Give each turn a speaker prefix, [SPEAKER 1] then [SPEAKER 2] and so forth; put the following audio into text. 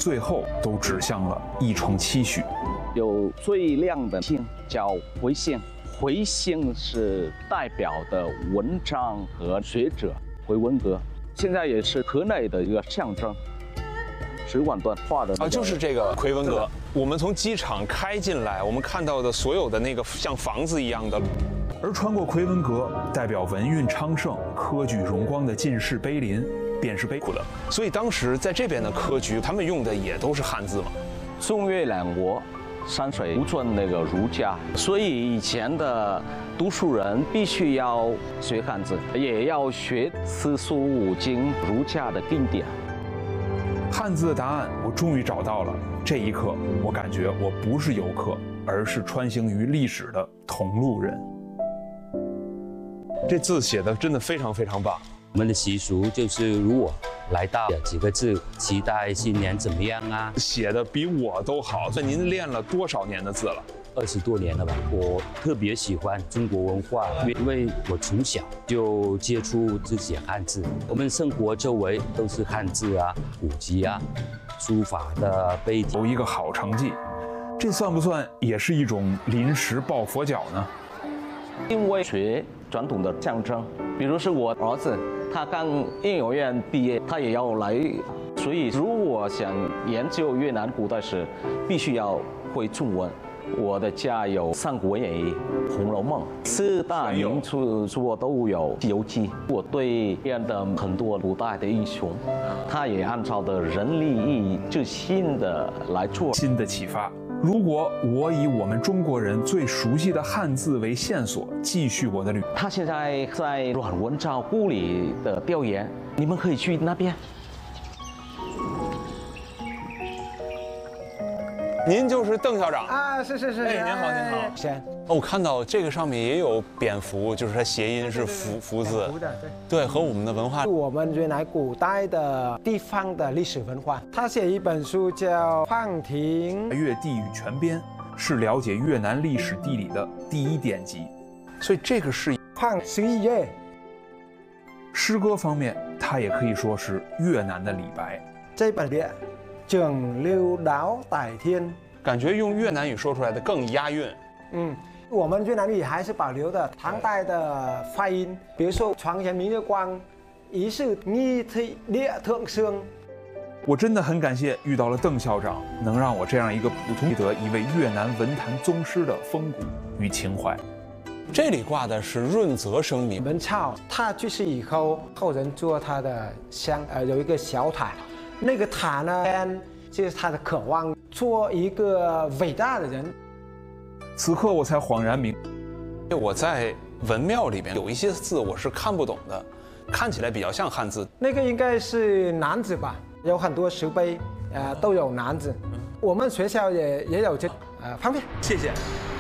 [SPEAKER 1] 最后都指向了一重期许。
[SPEAKER 2] 有最亮的星叫回星，回星是代表的文章和学者回文阁，现在也是河内的一个象征。水管段画的
[SPEAKER 3] 就是这个奎文阁。我们从机场开进来，我们看到的所有的那个像房子一样的。
[SPEAKER 1] 而穿过奎文阁，代表文运昌盛、科举荣光的进士碑林，便是碑库了。
[SPEAKER 3] 所以当时在这边的科举，他们用的也都是汉字嘛。
[SPEAKER 2] 宋越两国，山水不尊那个儒家，所以以前的读书人必须要学汉字，也要学四书五经儒家的经典。
[SPEAKER 1] 汉字的答案我终于找到了。这一刻，我感觉我不是游客，而是穿行于历史的同路人。
[SPEAKER 3] 这字写的真的非常非常棒。
[SPEAKER 4] 我们的习俗就是如果来到几个字，期待新年怎么样啊？
[SPEAKER 3] 写的比我都好。那您练了多少年的字了
[SPEAKER 4] ？20多年了吧。我特别喜欢中国文化，因为我从小就接触这些汉字。我们生活周围都是汉字啊、古籍啊、书法的碑体。
[SPEAKER 1] 有一个好成绩，这算不算也是一种临时抱佛脚呢？
[SPEAKER 2] 因为学传统的象征，比如是我儿子，他刚幼儿园毕业，他也要来，所以如果想研究越南古代史，必须要会中文。我的家有《三国演义》《红楼梦》4大名著我都有《西游记》。我对变的很多古代的英雄，他也按照的人力意志新的来做
[SPEAKER 1] 新的启发。如果我以我们中国人最熟悉的汉字为线索，继续我的旅。
[SPEAKER 2] 他现在在阮文昭故里的调研，你们可以去那边。
[SPEAKER 3] 您就是邓校长
[SPEAKER 5] 啊？是。
[SPEAKER 3] 哎，您好，您好。
[SPEAKER 5] 先。
[SPEAKER 3] 我看到这个上面也有蝙蝠，就是它谐音是福字。
[SPEAKER 5] 福的，
[SPEAKER 3] 对，和我们的文化。
[SPEAKER 5] 我们越南古代的地方的历史文化。他写一本书叫《滂亭
[SPEAKER 1] 越地与全编》，是了解越南历史地理的第一典籍。
[SPEAKER 3] 所以这个是
[SPEAKER 5] 滂11页。
[SPEAKER 1] 诗歌方面，它也可以说是越南的李白。
[SPEAKER 5] 这本的整溜岛歹天，
[SPEAKER 3] 感觉用越南语说出来的更押韵。
[SPEAKER 5] 我们越南语还是保留的唐代的发音，比如说床前明月光，疑是逆推列thương生。
[SPEAKER 1] 我真的很感谢遇到了邓校长，能让我这样一个普通得一位越南文坛宗师的风骨与情怀。
[SPEAKER 3] 这里挂的是润泽生米
[SPEAKER 5] 文钞，他去世以后，后人做他的香，有一个小塔，那个塔呢，就是他的渴望，做一个伟大的人。
[SPEAKER 1] 此刻我才恍然明，
[SPEAKER 3] 我在文庙里边有一些字我是看不懂的，看起来比较像汉字。
[SPEAKER 5] 那个应该是南字吧，有很多石碑，都有南字。我们学校也有这，方便。
[SPEAKER 3] 谢谢。